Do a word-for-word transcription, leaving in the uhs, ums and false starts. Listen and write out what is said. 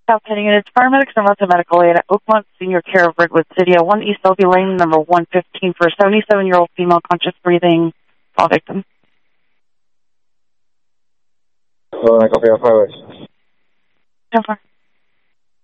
South heading units, paramedics and lots of medical aid at Oakmont Senior Care of Redwood City at one East Selby Lane, number one fifteen, for a seventy-seven-year-old female conscious breathing fall victim. Hello, I copy off highway. ten four.